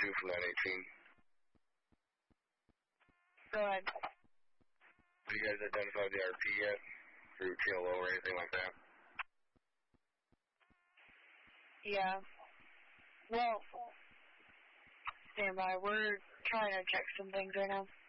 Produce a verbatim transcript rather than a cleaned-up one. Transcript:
two from nine eighteen. Go ahead. Have you guys identified the R P yet? Through T L O or anything like that? Yeah. Well, stand by. We're trying to check some things right now.